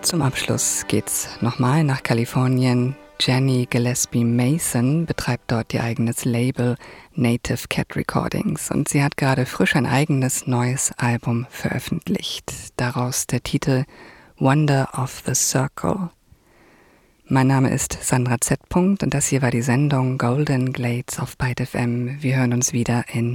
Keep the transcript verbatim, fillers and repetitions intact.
Zum Abschluss geht's nochmal nach Kalifornien. Jenny Gillespie Mason betreibt dort ihr eigenes Label Native Cat Recordings und sie hat gerade frisch ein eigenes neues Album veröffentlicht. Daraus der Titel Wonder of the Circle. Mein Name ist Sandra Z. und das hier war die Sendung Golden Glades auf Byte F M. Wir hören uns wieder in